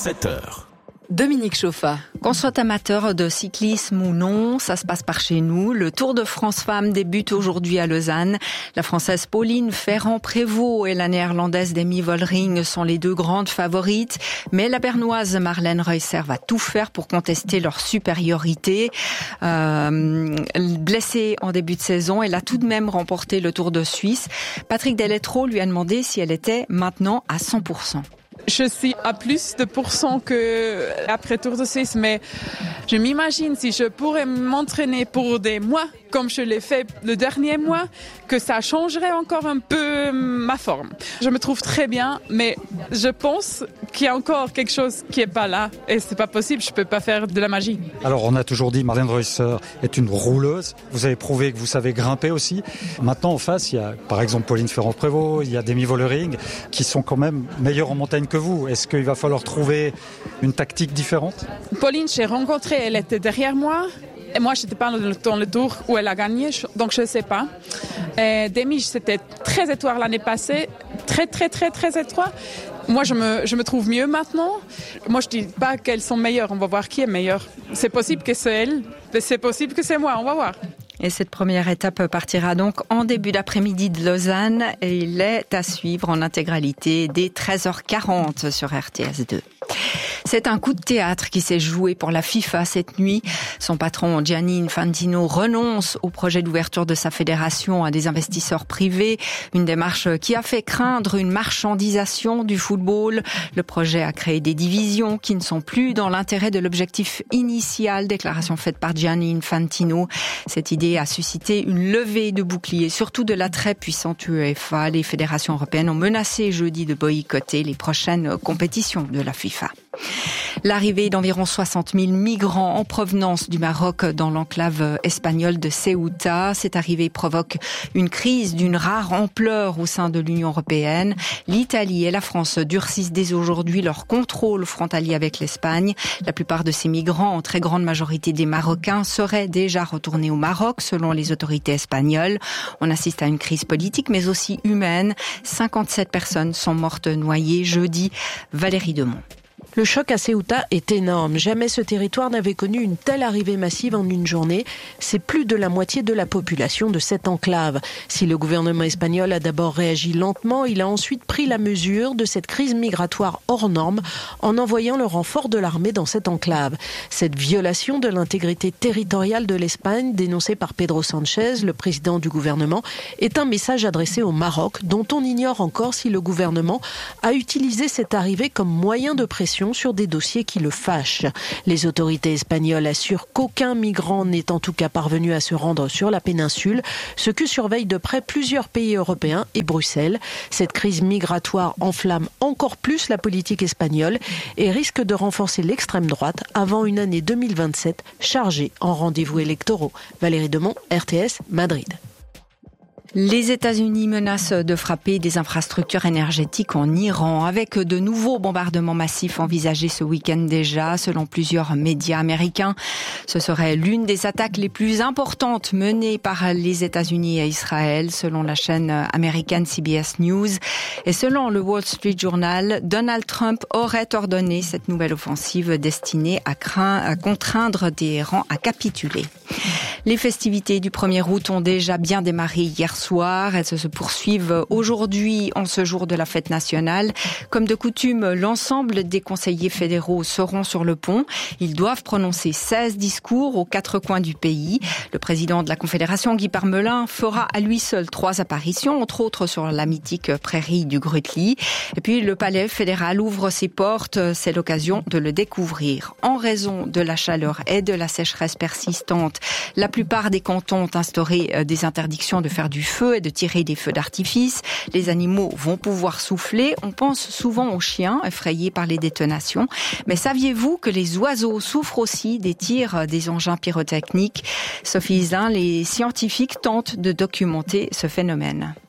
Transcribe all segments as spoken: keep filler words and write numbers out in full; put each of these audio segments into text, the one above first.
sept heures. Dominique Chauffa. Qu'on soit amateur de cyclisme ou non, ça se passe par chez nous. Le Tour de France Femmes débute aujourd'hui à Lausanne. La Française Pauline Ferrand-Prévot et la Néerlandaise Demi Vollering sont les deux grandes favorites. Mais la Bernoise Marlène Reusser va tout faire pour contester leur supériorité. Euh, blessée en début de saison, elle a tout de même remporté le Tour de Suisse. Patrick Deletro lui a demandé si elle était maintenant à cent pour cent. Je suis à plus de pourcents que après Tour de Suisse, mais je m'imagine si je pourrais m'entraîner pour des mois, comme je l'ai fait le dernier mois, que ça changerait encore un peu ma forme. Je me trouve très bien, mais je pense qu'il y a encore quelque chose qui est pas là, et c'est pas possible, je peux pas faire de la magie. Alors on a toujours dit Marlène Reusser est une rouleuse, vous avez prouvé que vous savez grimper aussi. Maintenant en face, il y a par exemple Pauline Ferrand-Prévot, il y a Demi Vollering, qui sont quand même meilleures en montagne que vous. Est-ce qu'il va falloir trouver une tactique différente ? Pauline, j'ai rencontré, elle était derrière moi. Et moi, je n'étais pas dans le tour où elle a gagné, donc je ne sais pas. Et Demi, c'était très étroit l'année passée, très, très, très, très étroit. Moi, je me, je me trouve mieux maintenant. Moi, je ne dis pas qu'elles sont meilleures, on va voir qui est meilleure. C'est possible que c'est elle, mais c'est possible que c'est moi, on va voir. Et cette première étape partira donc en début d'après-midi de Lausanne et il est à suivre en intégralité dès treize heures quarante sur R T S deux. C'est un coup de théâtre qui s'est joué pour la FIFA cette nuit. Son patron Gianni Infantino renonce au projet d'ouverture de sa fédération à des investisseurs privés. Une démarche qui a fait craindre une marchandisation du football. Le projet a créé des divisions qui ne sont plus dans l'intérêt de l'objectif initial. Déclaration faite par Gianni Infantino. Cette idée a suscité une levée de boucliers, surtout de la très puissante UEFA. Les fédérations européennes ont menacé jeudi de boycotter les prochaines compétitions de la FIFA. L'arrivée d'environ soixante mille migrants en provenance du Maroc dans l'enclave espagnole de Ceuta. Cette arrivée provoque une crise d'une rare ampleur au sein de l'Union européenne. L'Italie et la France durcissent dès aujourd'hui leur contrôle frontalier avec l'Espagne. La plupart de ces migrants, en très grande majorité des Marocains, seraient déjà retournés au Maroc, selon les autorités espagnoles. On assiste à une crise politique, mais aussi humaine. cinquante-sept personnes sont mortes noyées jeudi. Valérie Demont. Le choc à Ceuta est énorme. Jamais ce territoire n'avait connu une telle arrivée massive en une journée. C'est plus de la moitié de la population de cette enclave. Si le gouvernement espagnol a d'abord réagi lentement, il a ensuite pris la mesure de cette crise migratoire hors norme en envoyant le renfort de l'armée dans cette enclave. Cette violation de l'intégrité territoriale de l'Espagne, dénoncée par Pedro Sánchez, le président du gouvernement, est un message adressé au Maroc, dont on ignore encore si le gouvernement a utilisé cette arrivée comme moyen de pression sur des dossiers qui le fâchent. Les autorités espagnoles assurent qu'aucun migrant n'est en tout cas parvenu à se rendre sur la péninsule, ce que surveillent de près plusieurs pays européens et Bruxelles. Cette crise migratoire enflamme encore plus la politique espagnole et risque de renforcer l'extrême droite avant une année deux mille vingt-sept chargée en rendez-vous électoraux. Valérie Demont, R T S, Madrid. Les États-Unis menacent de frapper des infrastructures énergétiques en Iran avec de nouveaux bombardements massifs envisagés ce week-end déjà, selon plusieurs médias américains. Ce serait l'une des attaques les plus importantes menées par les États-Unis à Israël, selon la chaîne américaine C B S News. Et selon le Wall Street Journal, Donald Trump aurait ordonné cette nouvelle offensive destinée à, craindre, à contraindre Téhéran à capituler. Les festivités du premier août ont déjà bien démarré hier soir. Elles se poursuivent aujourd'hui en ce jour de la fête nationale. Comme de coutume, l'ensemble des conseillers fédéraux seront sur le pont. Ils doivent prononcer seize discours aux quatre coins du pays. Le président de la Confédération, Guy Parmelin, fera à lui seul trois apparitions, entre autres sur la mythique prairie du Grutli. Et puis le palais fédéral ouvre ses portes. C'est l'occasion de le découvrir. En raison de la chaleur et de la sécheresse persistante, la plupart des cantons ont instauré des interdictions de faire du feu et de tirer des feux d'artifice. Les animaux vont pouvoir souffler. On pense souvent aux chiens effrayés par les détonations. Mais saviez-vous que les oiseaux souffrent aussi des tirs des engins pyrotechniques ? Sophie Islin, les scientifiques tentent de documenter ce phénomène.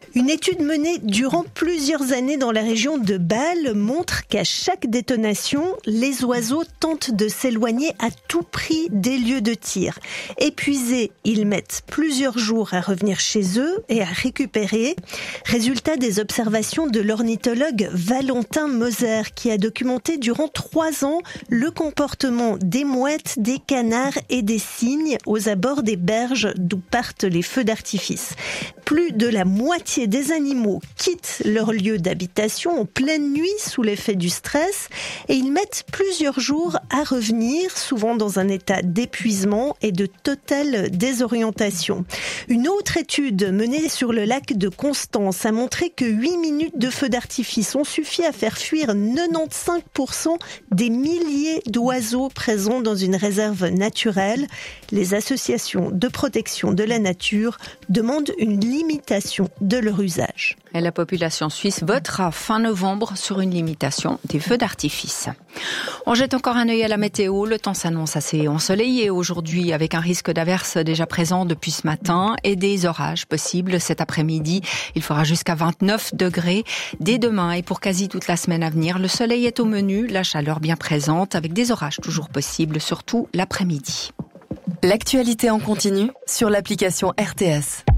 Une étude menée durant plusieurs années dans la région de Bâle montre qu'à chaque détonation, les oiseaux tentent de s'éloigner à tout prix des lieux de tir. Épuisés, ils mettent plusieurs jours à revenir chez eux et à récupérer. Résultat des observations de l'ornithologue Valentin Moser qui a documenté durant trois ans le comportement des mouettes, des canards et des cygnes aux abords des berges d'où partent les feux d'artifice. Plus de la moitié des animaux quittent leur lieu d'habitation en pleine nuit sous l'effet du stress et ils mettent plusieurs jours à revenir, souvent dans un état d'épuisement et de totale désorientation. Une autre étude menée sur le lac de Constance a montré que huit minutes de feu d'artifice ont suffi à faire fuir quatre-vingt-quinze pour cent des milliers d'oiseaux présents dans une réserve naturelle. Les associations de protection de la nature demandent une limitation de leur usage. Et la population suisse votera fin novembre sur une limitation des feux d'artifice. On jette encore un œil à la météo. Le temps s'annonce assez ensoleillé aujourd'hui avec un risque d'averse déjà présent depuis ce matin et des orages possibles cet après-midi. Il fera jusqu'à vingt-neuf degrés dès demain et pour quasi toute la semaine à venir. Le soleil est au menu, la chaleur bien présente avec des orages toujours possibles, surtout l'après-midi. L'actualité en continu sur l'application R T S.